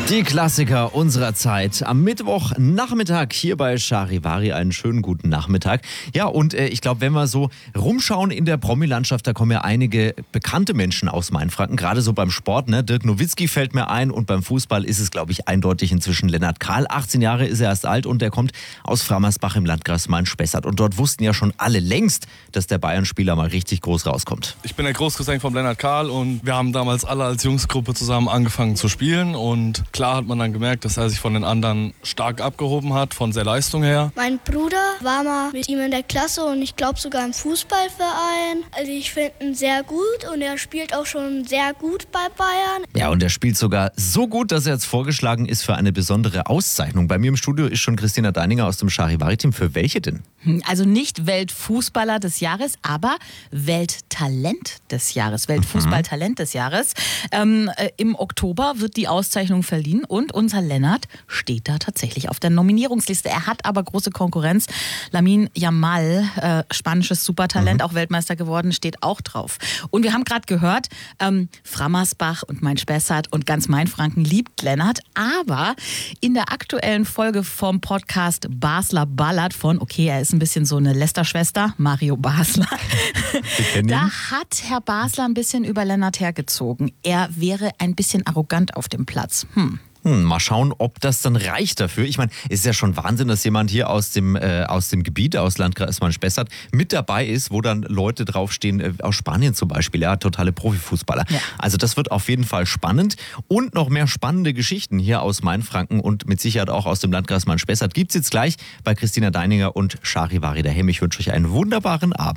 Die Klassiker unserer Zeit am Mittwochnachmittag hier bei Charivari. Einen schönen guten Nachmittag. Ja, und ich glaube, wenn wir so rumschauen in der Promi-Landschaft, da kommen ja einige bekannte Menschen aus Mainfranken, gerade so beim Sport. Ne? Dirk Nowitzki fällt mir ein und beim Fußball ist es, glaube ich, eindeutig inzwischen Lennart Kahl. 18 Jahre ist er erst alt und der kommt aus Frammersbach im Landkreis Main-Spessart. Und dort wussten ja schon alle längst, dass der Bayern-Spieler mal richtig groß rauskommt. Ich bin der Großcousin von Lennart Kahl und wir haben damals alle als Jungsgruppe zusammen angefangen zu spielen und klar hat man dann gemerkt, dass er sich von den anderen stark abgehoben hat, von der Leistung her. Mein Bruder war mal mit ihm in der Klasse und ich glaube sogar im Fußballverein. Also ich finde ihn sehr gut und er spielt auch schon sehr gut bei Bayern. Ja, und er spielt sogar so gut, dass er jetzt vorgeschlagen ist für eine besondere Auszeichnung. Bei mir im Studio ist schon Christina Deininger aus dem Charivari-Team. Für welche denn? Also nicht Weltfußballer des Jahres, aber Welttalent des Jahres, Weltfußballtalent des Jahres. Im Oktober wird die Auszeichnung verliehen und unser Lennart steht da tatsächlich auf der Nominierungsliste. Er hat aber große Konkurrenz. Lamine Yamal, spanisches Supertalent, auch Weltmeister geworden, steht auch drauf. Und wir haben gerade gehört, Frammersbach und Main-Spessart und ganz Mainfranken liebt Lennart, aber in der aktuellen Folge vom Podcast Basler Ballert von, okay, er ist ein bisschen so eine Lästerschwester, Mario Basler. Da hat Herr Basler ein bisschen über Lennart hergezogen. Er wäre ein bisschen arrogant auf dem Platz. Mal schauen, ob das dann reicht dafür. Ich meine, es ist ja schon Wahnsinn, dass jemand hier aus dem Gebiet, aus Landkreis Main-Spessart, mit dabei ist, wo dann Leute draufstehen, aus Spanien zum Beispiel, ja, totale Profifußballer. Ja. Also das wird auf jeden Fall spannend. Und noch mehr spannende Geschichten hier aus Mainfranken und mit Sicherheit auch aus dem Landkreis Main-Spessart gibt es jetzt gleich bei Christina Deininger und Charivari daheim. Ich wünsche euch einen wunderbaren Abend.